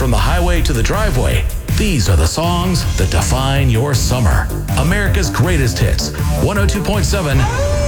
From the highway to the driveway, these are the songs that define your summer. America's greatest hits, 102.7